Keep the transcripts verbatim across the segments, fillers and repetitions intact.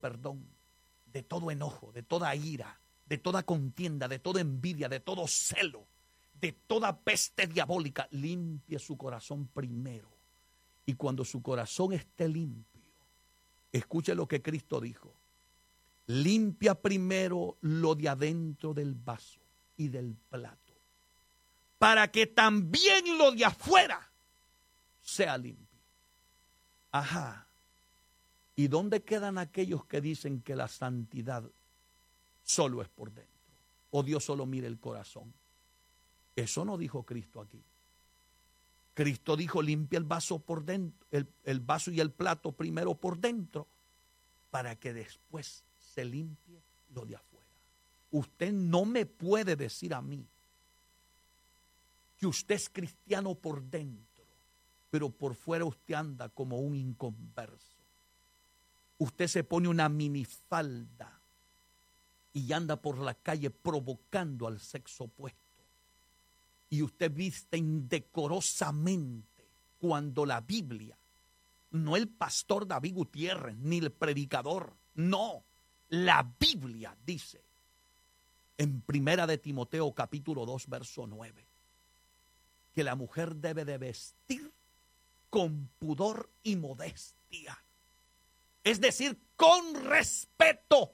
perdón, de todo enojo, de toda ira, de toda contienda, de toda envidia, de todo celo, de toda peste diabólica. Limpie su corazón primero. Y cuando su corazón esté limpio, escuche lo que Cristo dijo. Limpia primero lo de adentro del vaso y del plato, para que también lo de afuera sea limpio. Ajá. ¿Y dónde quedan aquellos que dicen que la santidad solo es por dentro? O Dios solo mira el corazón. Eso no dijo Cristo aquí. Cristo dijo, limpia el vaso por dentro, el, el vaso y el plato primero por dentro, para que después se limpie lo de afuera. Usted no me puede decir a mí que usted es cristiano por dentro, pero por fuera usted anda como un inconverso. Usted se pone una minifalda y anda por la calle provocando al sexo opuesto. Y usted viste indecorosamente cuando la Biblia, no el pastor David Gutiérrez, ni el predicador, no, la Biblia dice en Primera de Timoteo capítulo dos verso nueve que la mujer debe de vestir con pudor y modestia. Es decir, con respeto.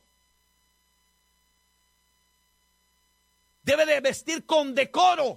Debe de vestir con decoro.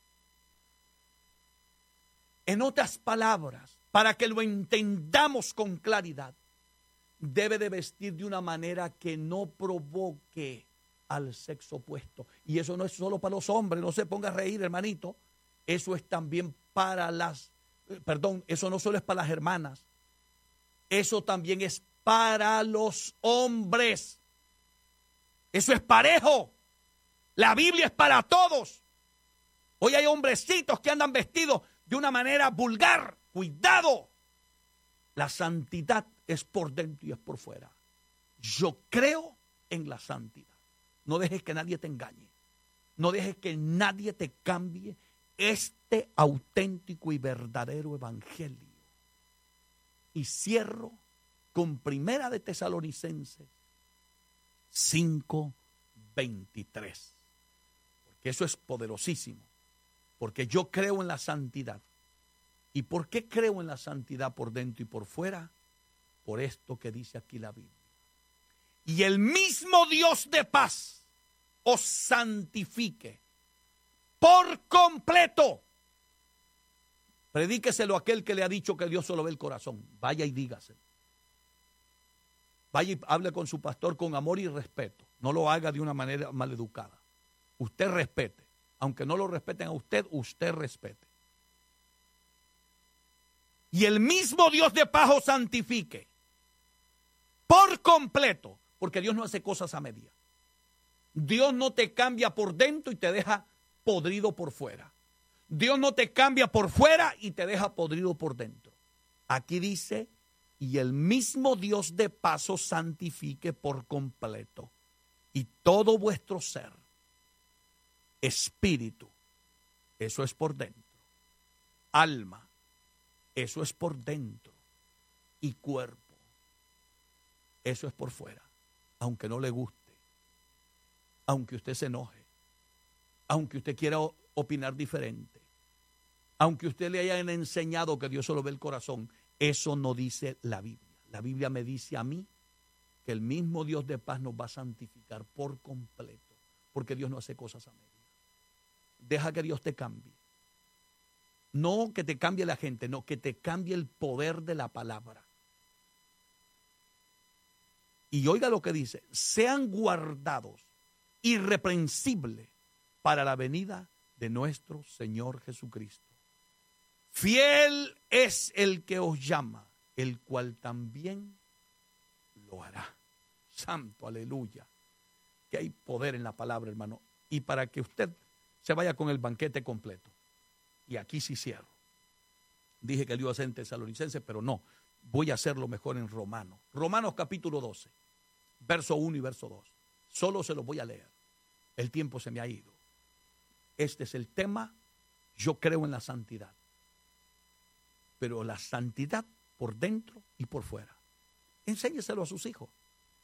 En otras palabras, para que lo entendamos con claridad, debe de vestir de una manera que no provoque al sexo opuesto. Y eso no es solo para los hombres, no se ponga a reír, hermanito. Eso es también para las, perdón, eso no solo es para las hermanas. Eso también es para los hombres. Eso es parejo. La Biblia es para todos. Hoy hay hombrecitos que andan vestidos de una manera vulgar. Cuidado. La santidad es por dentro y es por fuera. Yo creo en la santidad. No dejes que nadie te engañe. No dejes que nadie te cambie este auténtico y verdadero evangelio. Y cierro con Primera de Tesalonicenses cinco veintitrés. Porque eso es poderosísimo. Porque yo creo en la santidad. ¿Y por qué creo en la santidad por dentro y por fuera? Por esto que dice aquí la Biblia. Y el mismo Dios de paz os santifique por completo. Predíqueselo a aquel que le ha dicho que Dios solo ve el corazón. Vaya y dígaselo. Vaya y hable con su pastor con amor y respeto. No lo haga de una manera maleducada. Usted respete. Aunque no lo respeten a usted, usted respete. Y el mismo Dios de paz os santifique por completo. Porque Dios no hace cosas a media. Dios no te cambia por dentro y te deja podrido por fuera. Dios no te cambia por fuera y te deja podrido por dentro. Aquí dice, y el mismo Dios de paz os santifique por completo. Y todo vuestro ser, espíritu, eso es por dentro. Alma, eso es por dentro. Y cuerpo, eso es por fuera. Aunque no le guste, aunque usted se enoje, aunque usted quiera opinar diferente, aunque usted le hayan enseñado que Dios solo ve el corazón, eso no dice la Biblia. La Biblia me dice a mí que el mismo Dios de paz nos va a santificar por completo, porque Dios no hace cosas a media. Deja que Dios te cambie. No que te cambie la gente, no, que te cambie el poder de la palabra. Y oiga lo que dice, sean guardados irreprensibles para la venida de nuestro Señor Jesucristo. Fiel es el que os llama, el cual también lo hará. Santo, aleluya. Que hay poder en la palabra, hermano. Y para que usted se vaya con el banquete completo. Y aquí sí cierro. Dije que lo iba a hacer en Tesalonicenses, pero no. Voy a hacerlo mejor en Romanos. Romanos capítulo doce, verso uno y verso dos. Solo se los voy a leer. El tiempo se me ha ido. Este es el tema. Yo creo en la santidad. Pero la santidad por dentro y por fuera. Enséñeselo a sus hijos.